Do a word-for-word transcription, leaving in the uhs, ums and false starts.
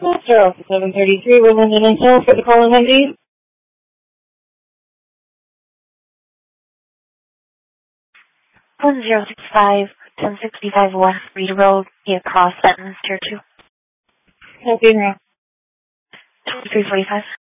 Zero seven thirty three Woodland and Hill for the call and I D. One zero six five ten sixty five West Reed Road, Cape Cross, Benton, Tier two. Help you now. Twenty three forty five.